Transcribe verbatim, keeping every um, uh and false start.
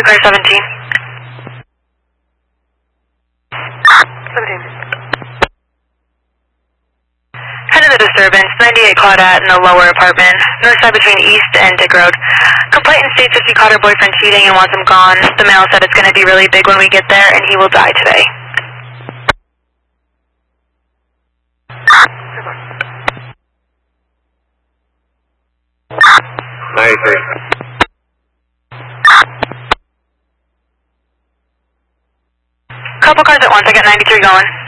two car seventeen. seventeen. Head of the disturbance, ninety-eight Claudette in the lower apartment, north side between East and Dick Road. Complainant states that she caught her boyfriend cheating and wants him gone. The male said it's going to be really big when we get there and he will die today. ninety-three. Couple cars at once, I got ninety-three going.